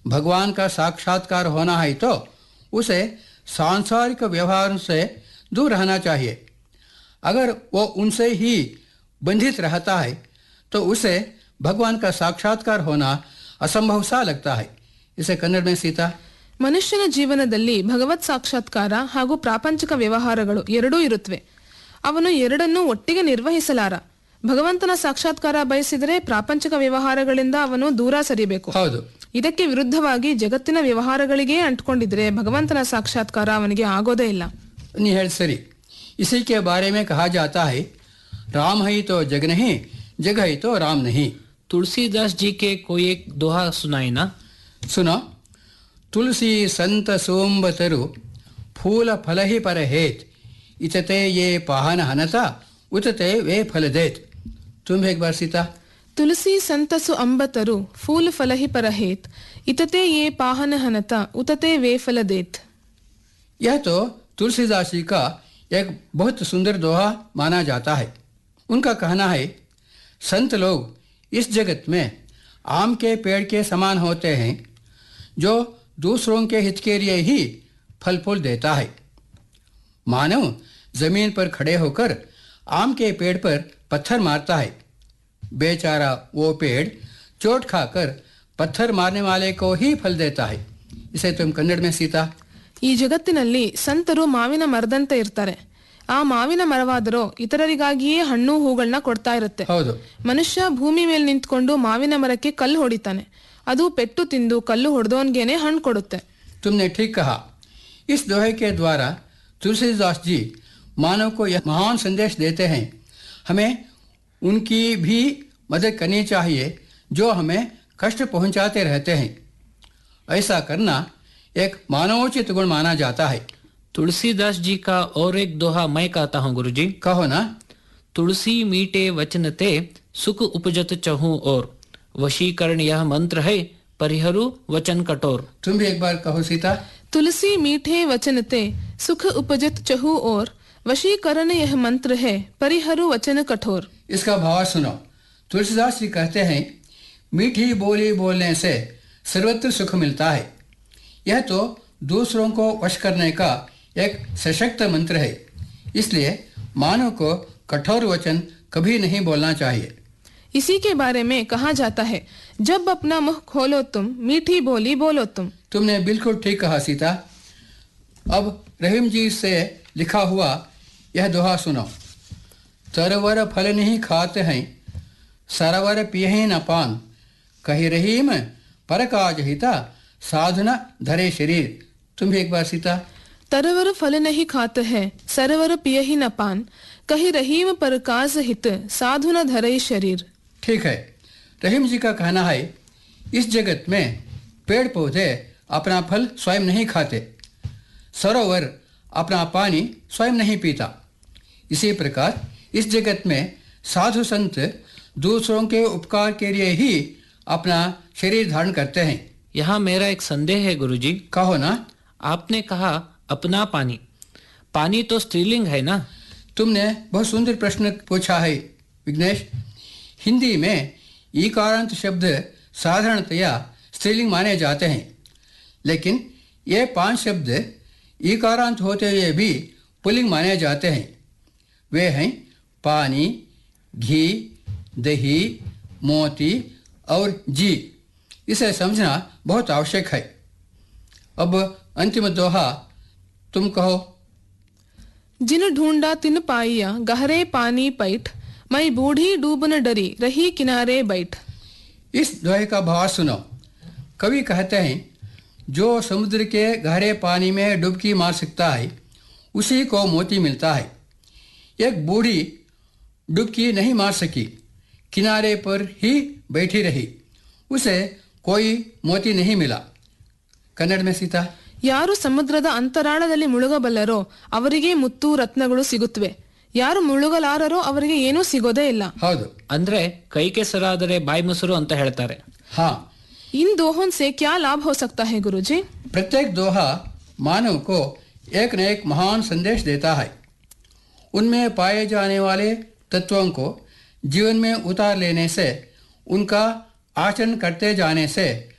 भगवान का साक्षात्कार होना है तो उसे सांसारिक व्यवहार से दूर रहना चाहिए। अगर वो उनसे ही बंधित रहता है तो उसे भगवान का साक्षात्कार होना असंभव सा लगता है। इसे कन्नड़ में सीता। ಮನುಷ್ಯನ ಜೀವನದಲ್ಲಿ ಭಗವತ್ ಸಾಕ್ಷಾತ್ಕಾರ ಹಾಗೂ ಪ್ರಾಪಂಚಿಕ ವ್ಯವಹಾರಗಳು ಎರಡೂ ಇರುತ್ತವೆ. ಅವನು ಎರಡನ್ನೂ ಒಟ್ಟಿಗೆ ನಿರ್ವಹಿಸಲಾರ. ಭಗವಂತನ ಸಾಕ್ಷಾತ್ಕಾರ ಬಯಸಿದರೆ ಪ್ರಾಪಂಚಿಕ ವ್ಯವಹಾರಗಳಿಂದ ಅವನು ದೂರ ಸರಿಬೇಕು. ಹೌದು. ಇದಕ್ಕೆ ವಿರುದ್ಧವಾಗಿ ಜಗತ್ತಿನ ವ್ಯವಹಾರಗಳಿಗೆ ಅಂಟ್ಕೊಂಡಿದ್ರೆ ಭಗವಂತನ ಸಾಕ್ಷಾತ್ಕಾರ ಅವನಿಗೆ ಆಗೋದೇ ಇಲ್ಲ. ನೀ ಹೇಳಿ ಸರಿ. इसी के बारे में कहा जाता है राम है तो जग नहीं, जग है तो राम नहीं। तुलसीदास जी के कोई एक दोहा सुनाई ना। सुनो। तुलसी संत सोम्ब तरु फूल फल ही पर हेत, इतते ये पाहन हनता उतते वे फल देत। तुम एक बार सीता। तुलसी संतसु अंबतरु फूल फलहि परहेत, इतते ये पाहन हनता उतते वे फल देत। यह तो तुलसीदास जी का एक बहुत सुंदर दोहा माना जाता है। उनका कहना है संत लोग इस जगत में आम के पेड़ के समान होते हैं जो दूसरों के हित के लिए ही फल फूल देता है। मानव जमीन पर खड़े होकर आम के पेड़ पर पत्थर मारता है, बेचारा वो पेड़ चोट खाकर पत्थर मारने वाले को ही फल देता है। इसे तुम कन्नड़ में सीता। ಈ ಜಗತ್ತಿನಲ್ಲಿ ಸಂತರು ಮಾವಿನ ಮರದಂತೆ ಇರ್ತಾರೆ. ಆ ಮಾವಿನ ಮರವಾದರೂ ಇತರರಿಗಾಗಿಯೇ ಹಣ್ಣು ಹೂಗಳನ್ನ ಕೊಡ್ತಾ ಇರುತ್ತೆ. ಮನುಷ್ಯ ಭೂಮಿ ಮೇಲೆ ನಿಂತ್ಕೊಂಡು ಮಾವಿನ ಮರಕ್ಕೆ ಕಲ್ಲು ಹೊಡಿತಾನೆ, ಅದು ಪೆಟ್ಟು ತಿಂದು ಕಲ್ಲು ಹೊಡೆದವನ್ಗೇನೆ ಹಣ್ಣು ಕೊಡುತ್ತೆ. तुमने ठीक कहा। इस दोहे के द्वारा तुलसीदास जी मानव को यह महान संदेश देते हैं, हमें उनकी भी मदद करनी चाहिए जो हमें कष्ट पहुंचाते रहते हैं। ऐसा करना एक मानवोचित गुण माना जाता है। तुलसीदास जी का और एक दोहा मैं कहता हूँ गुरुजी। कहो ना। तुलसी मीठे वचन ते सुख उपजत चहूं और, वशीकरण यह मंत्र है परिहरु वचन कठोर। तुम भी एक बार कहो सीता। तुलसी मीठे वचन ते सुख उपजत चहु और, वशीकरण यह मंत्र है परिहरु वचन कठोर। इसका भाव सुनो। तुलसीदास जी कहते हैं मीठी बोली बोलने से सर्वत्र सुख मिलता है। यह तो दूसरों को वश करने का एक सशक्त मंत्र है, इसलिए मानव को कठोर वचन कभी नहीं बोलना चाहिए। इसी के बारे में कहा जाता है जब अपना मुख खोलो तुम मीठी बोली बोलो तुम। तुमने बिल्कुल ठीक कहा सीता। अब रहीम जी से लिखा हुआ यह दोहा सुनो। तरवर फल नहीं खाते हैं, सरवर पिए न पान, कही रहीम पर काज हिता, साधना धरे शरीर। तुम भी एक बार सीता। तरवर फल नहीं खाते हैं, सरवर पिए ही न पान, कही रहीम पर काज हित, साधु न धरे शरीर। ठीक है। रहीम जी का कहना है इस जगत में पेड़ पौधे अपना फल स्वयं नहीं खाते, सरोवर अपना पानी स्वयं नहीं पीता। इसी प्रकार इस जगत में साधु संत दूसरों के उपकार के लिए ही अपना शरीर धारण करते हैं। यहाँ मेरा एक संदेह है गुरुजी। कहो ना। आपने कहा अपना पानी, पानी तो स्त्रीलिंग है ना। तुमने बहुत सुंदर प्रश्न पूछा है विघ्नेश। हिंदी में ईकारांत शब्द साधारणतया स्त्रीलिंग माने जाते हैं, लेकिन ये 5 शब्द ईकारांत होते हुए भी पुल्लिंग माने जाते हैं। वे हैं पानी, घी, दही, मोती और जी। इसे समझना बहुत आवश्यक है। अब अंतिम दोहा तुम कहो। जिन ढूंढा तिन पाइया गहरे पानी पैठ, मैं बूढ़ी डूब न डरी रही किनारे बैठ। इस दोहे का भाव सुनो। कवि कहते हैं जो समुद्र के गहरे पानी में डुबकी मार सकता है उसी को मोती मिलता है। एक बूढ़ी डुबकी नहीं मार सकी, किनारे पर ही बैठी रही, उसे कोई मोती नहीं मिला। कन्नड़ में सीता। ಯಾರು ಸಮುದ್ರದ ಅಂತರಾಳದಲ್ಲಿ ಮುಳುಗಬಲ್ಲರೋ ಅವರಿಗೆ ಮುತ್ತು ರತ್ನಗಳು ಸಿಗುತ್ತವೆ, ಯಾರು ಮುಳುಗಲಾರರೋ ಅವರಿಗೆ ಏನೂ ಸಿಗೋದೇ ಇಲ್ಲ. ಹೌದು. ಅಂದ್ರೆ ಕೈ ಕೆಸರಾದರೆ ಬಾಯಿ ಮೊಸರು ಅಂತ ಹೇಳ್ತಾರೆ. हाँ। इन दोहों से क्या लाभ हो सकता है गुरुजी? प्रत्येक दोहा मानव को एक न एक महान संदेश देता है। उनमें पाए जाने वाले तत्वों को जीवन में उतार लेने से, उनका आचरण करते जाने से